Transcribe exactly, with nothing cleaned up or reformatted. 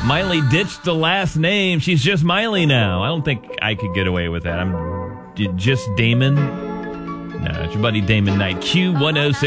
Miley ditched the last name. She's just Miley now. I don't think I could get away with that. I'm j- just Damon. No, it's your buddy Damon Knight. Q one oh six.